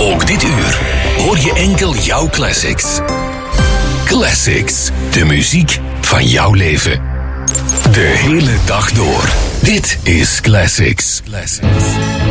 Ook dit uur hoor je enkel jouw classics. Classics, de muziek van jouw leven. De hele dag door. Dit is Classics.